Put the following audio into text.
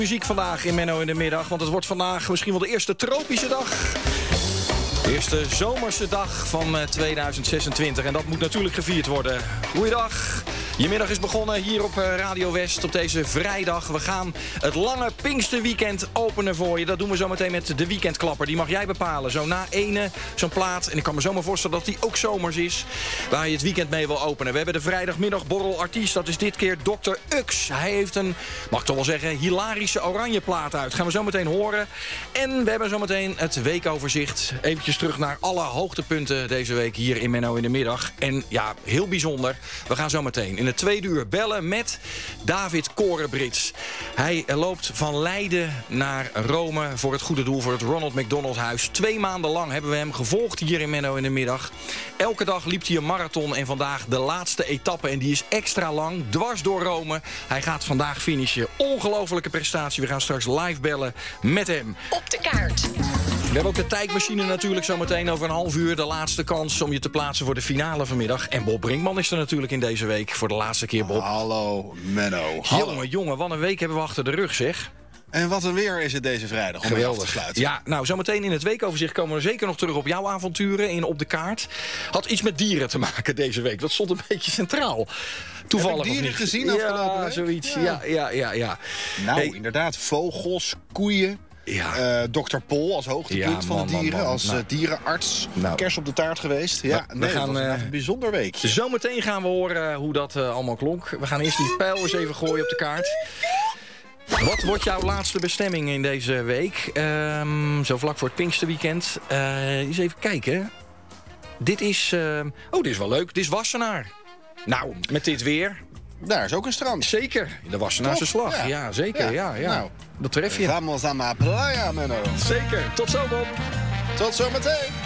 Muziek vandaag in Menno in de middag, want het wordt vandaag misschien wel de eerste tropische dag. De eerste zomerse dag van 2026 en dat moet natuurlijk gevierd worden. Goeiedag. Je middag is begonnen hier op Radio West op deze vrijdag. We gaan het lange Pinksterweekend openen voor je. Dat doen we zometeen met de weekendklapper. Die mag jij bepalen. Zo na ene, zo'n plaat. En ik kan me zomaar voorstellen dat die ook zomers is. Waar je het weekend mee wil openen. We hebben de vrijdagmiddagborrelartiest. Dat is dit keer Dr. Ux. Hij heeft een, mag ik toch wel zeggen, hilarische oranje plaat uit. Gaan we zo meteen horen. En we hebben zometeen het weekoverzicht. Eventjes terug naar alle hoogtepunten deze week hier in Menno in de middag. En ja, heel bijzonder. We gaan zo meteen in het tweede uur bellen met David Korenbrits. Hij loopt van Leiden naar Rome voor het goede doel, voor het Ronald McDonald Huis. 2 maanden lang hebben we hem gevolgd hier in Menno in de middag. Elke dag liep hij een marathon en vandaag de laatste etappe. En die is extra lang, dwars door Rome. Hij gaat vandaag finishen. Ongelofelijke prestatie. We gaan straks live bellen met hem. Op de kaart. We hebben ook de tijdmachine natuurlijk zometeen over een half uur. De laatste kans om je te plaatsen voor de finale vanmiddag. En Bob Brinkman is er natuurlijk in deze week voor de laatste keer, Bob. Hallo, Menno. Jongen, wat een week hebben we achter de rug, zeg. En wat een weer is het deze vrijdag om mee af te sluiten. Ja, nou, zometeen in het weekoverzicht komen we zeker nog terug op jouw avonturen in Op de Kaart. Had iets met dieren te maken deze week. Dat stond een beetje centraal. Toevallig. Heb ik dieren of niet gezien afgelopen week? Zoiets. Ja. Nou, Hey. inderdaad, vogels, koeien. Ja. Dr. Pol als hoogtepunt van de dieren, als dierenarts. Nou. Kers op de taart geweest. Ja, We dat gaan, was een bijzonder weekje. Zometeen gaan we horen hoe dat allemaal klonk. We gaan eerst die pijl eens even gooien op de kaart. Wat wordt jouw laatste bestemming in deze week? Zo vlak voor het Pinksterweekend. Eens even kijken. Dit is wel leuk. Dit is Wassenaar. Nou, met dit weer. Daar is ook een strand. Zeker. De Wassenaarse slag. Ja. Ja, zeker. Ja. Nou, dat tref je. Vamos a la playa, Menno. Zeker. Tot zo, Bob. Tot zometeen.